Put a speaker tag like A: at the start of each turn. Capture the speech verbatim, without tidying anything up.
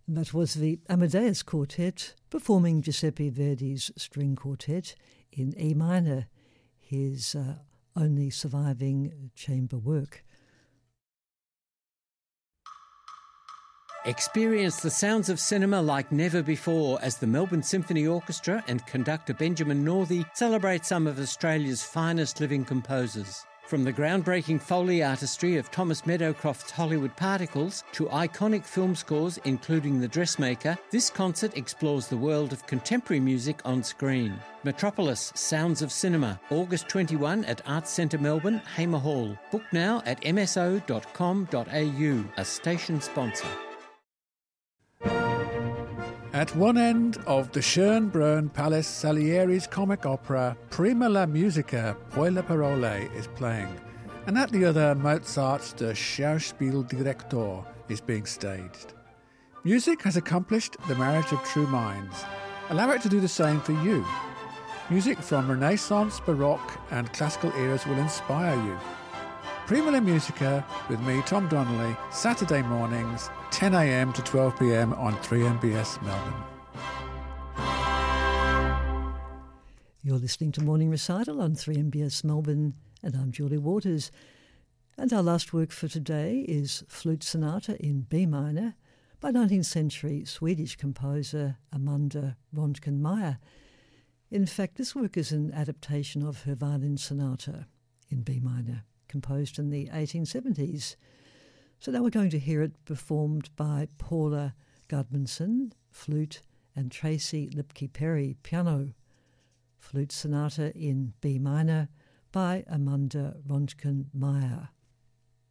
A: That was the Amadeus Quartet performing Giuseppe Verdi's string quartet in E minor, his uh, only surviving chamber work.
B: Experience the sounds of cinema like never before as the Melbourne Symphony Orchestra and conductor Benjamin Northey celebrate some of Australia's finest living composers. From the groundbreaking Foley artistry of Thomas Meadowcroft's Hollywood Particles to iconic film scores including The Dressmaker, this concert explores the world of contemporary music on screen. Metropolis Sounds of Cinema, August twenty-first at Arts Centre Melbourne, Hamer Hall. Book now at m s o dot com dot a u, a station sponsor.
C: At one end of the Schönbrunn Palace Salieri's comic opera Prima la Musica, Poi le Parole is playing, and at the other Mozart's Der Schauspieldirektor is being staged. Music has accomplished the marriage of true minds. Allow it to do the same for you. Music from Renaissance, Baroque and classical eras will inspire you. Prima la Musica with me, Tom Donnelly, Saturday mornings, ten a m to twelve p m on three M B S Melbourne.
A: You're listening to Morning Recital on three M B S Melbourne, and I'm Julie Waters. And our last work for today is Flute Sonata in B minor by nineteenth century Swedish composer Amanda Röntgen-Meyer. In fact, this work is an adaptation of her violin sonata in B minor, composed in the eighteen seventies. So now we're going to hear it performed by Paula Gudmundsson, flute, and Tracy Lipke-Perry, piano. Flute Sonata in B minor by Amanda Röntgen-Meyer.